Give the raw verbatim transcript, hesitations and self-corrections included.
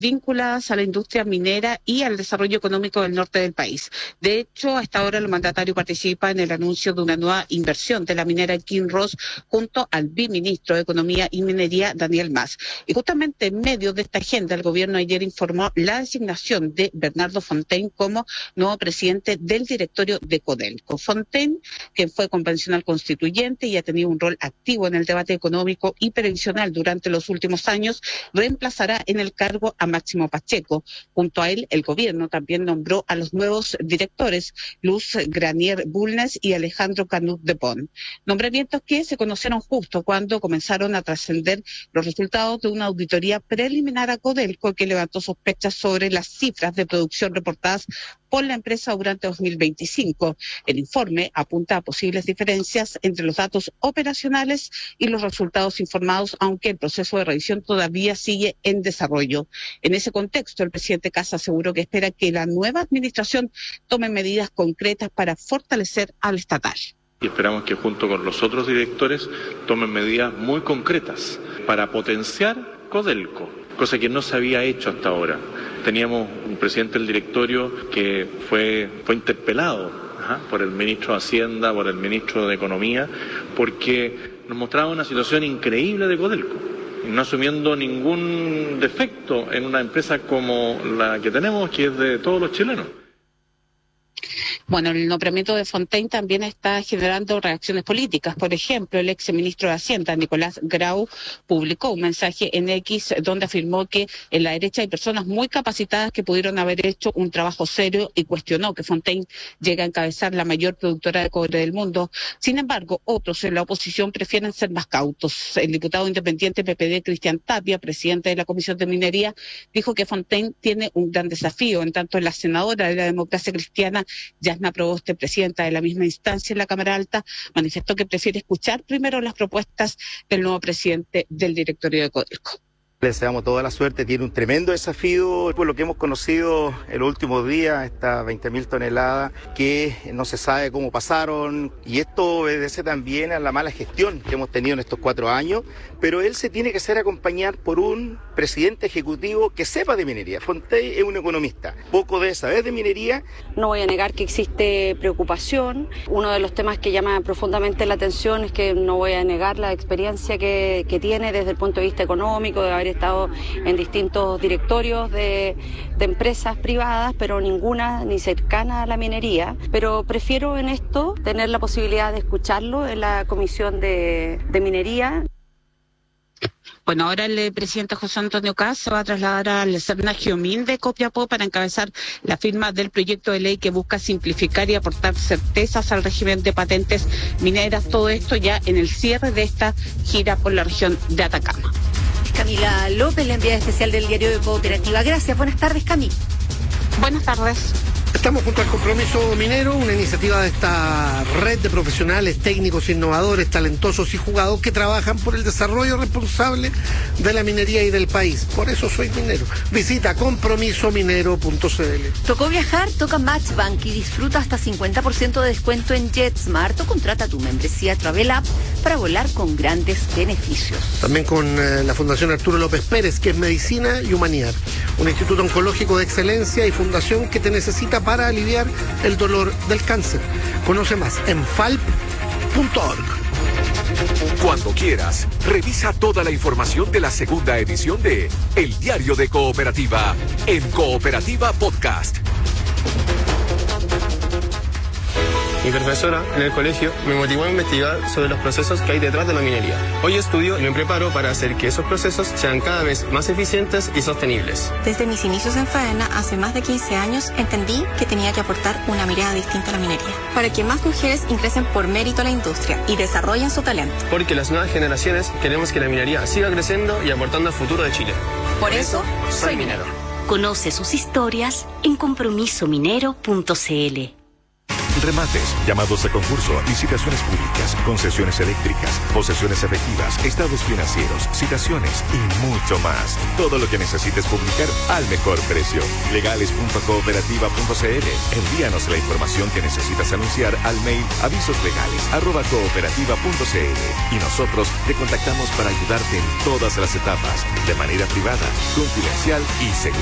vinculadas a la industria minera y al desarrollo económico del norte del país. De hecho, hasta ahora el mandatario participa en el anuncio de una nueva inversión de la minera Kinross junto al viceministro de Economía y Minería, Daniel Mas. Y justamente en medio de esta agenda, el gobierno ayer informó la designación de Bernardo Fontaine como nuevo presidente del directorio de Codelco. Fontaine, quien fue convencional constituyente y ha tenido un rol activo en el debate económico y previsional durante los últimos años, reemplazará en el cargo a Máximo Pacheco. Junto a él, el gobierno también nombró a los nuevos directores, Luz Granier Bulnes y Alejandro Canut de Pont. Nombramientos que se conocieron justo cuando comenzaron a trascender los resultados de una auditoría preliminar a Codelco que levantó sospechas sobre las cifras de producción reportadas por la empresa durante dos mil veinticinco. El informe apunta a posibles diferencias entre los datos operacionales y los resultados informados, aunque el proceso de revisión todavía sigue en desarrollo. En ese contexto, el presidente Kast aseguró que espera que la nueva administración tome medidas concretas para fortalecer al estatal. Y esperamos que junto con los otros directores tomen medidas muy concretas para potenciar Codelco, cosa que no se había hecho hasta ahora. Teníamos un presidente del directorio que fue, fue interpelado ajá, por el ministro de Hacienda, por el ministro de Economía, porque nos mostraba una situación increíble de Codelco, no asumiendo ningún defecto en una empresa como la que tenemos, que es de todos los chilenos. Bueno, el nombramiento de Fontaine también está generando reacciones políticas. Por ejemplo, el ex ministro de Hacienda, Nicolás Grau, publicó un mensaje en X donde afirmó que en la derecha hay personas muy capacitadas que pudieron haber hecho un trabajo serio y cuestionó que Fontaine llegue a encabezar la mayor productora de cobre del mundo. Sin embargo, otros en la oposición prefieren ser más cautos. El diputado independiente P P D, Cristian Tapia, presidente de la Comisión de Minería, dijo que Fontaine tiene un gran desafío. En tanto, la senadora de la Democracia Cristiana, Yasna Proboste, presidenta de la misma instancia en la Cámara Alta, manifestó que prefiere escuchar primero las propuestas del nuevo presidente del directorio de Codelco. Le deseamos toda la suerte, tiene un tremendo desafío, por lo que hemos conocido en los últimos días, estas veinte mil toneladas que no se sabe cómo pasaron, y esto obedece también a la mala gestión que hemos tenido en estos cuatro años, pero él se tiene que hacer acompañar por un presidente ejecutivo que sepa de minería. Fontaine es un economista, poco debe saber de minería. No voy a negar que existe preocupación. Uno de los temas que llama profundamente la atención es que no voy a negar la experiencia que, que tiene desde el punto de vista económico, de haber estado en distintos directorios de, de empresas privadas, pero ninguna ni cercana a la minería. Pero prefiero en esto tener la posibilidad de escucharlo en la Comisión de, de Minería. Bueno, ahora el presidente José Antonio Kast se va a trasladar al Cerna Geomín de Copiapó para encabezar la firma del proyecto de ley que busca simplificar y aportar certezas al régimen de patentes mineras. Todo esto ya en el cierre de esta gira por la región de Atacama. Camila López, la enviada especial del Diario de Cooperativa. Gracias, buenas tardes, Camila. Buenas tardes. Estamos junto al Compromiso Minero, una iniciativa de esta red de profesionales, técnicos, innovadores, talentosos y jugados que trabajan por el desarrollo responsable de la minería y del país. Por eso soy minero. Visita compromiso minero punto c l. ¿Tocó viajar? Toca Matchbank y disfruta hasta cincuenta por ciento de descuento en JetSmart o contrata tu membresía Travel App para volar con grandes beneficios. También con eh, la Fundación Arturo López Pérez, que es Medicina y Humanidad, un instituto oncológico de excelencia y fundación que te necesita para aliviar el dolor del cáncer. Conoce más en falp punto org. Cuando quieras, revisa toda la información de la segunda edición de El Diario de Cooperativa en Cooperativa Podcast. Mi profesora en el colegio me motivó a investigar sobre los procesos que hay detrás de la minería. Hoy estudio y me preparo para hacer que esos procesos sean cada vez más eficientes y sostenibles. Desde mis inicios en Faena, hace más de quince años, entendí que tenía que aportar una mirada distinta a la minería, para que más mujeres ingresen por mérito a la industria y desarrollen su talento. Porque las nuevas generaciones queremos que la minería siga creciendo y aportando al futuro de Chile. Por eso, soy minero. Conoce sus historias en compromiso minero punto c l. remates, llamados a concurso, licitaciones públicas, concesiones eléctricas, posesiones efectivas, estados financieros, citaciones y mucho más. Todo lo que necesites publicar al mejor precio. legales punto cooperativa punto c l. Envíanos la información que necesitas anunciar al mail avisoslegales arroba cooperativa punto c l y nosotros te contactamos para ayudarte en todas las etapas, de manera privada, confidencial y segura.